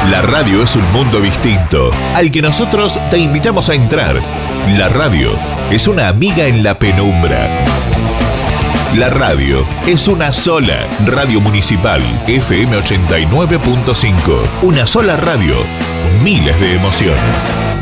La radio es un mundo distinto, al que nosotros te invitamos a entrar. La radio es una amiga en la penumbra. La radio es una sola. Radio Municipal FM 89.5. Una sola radio. Miles de emociones.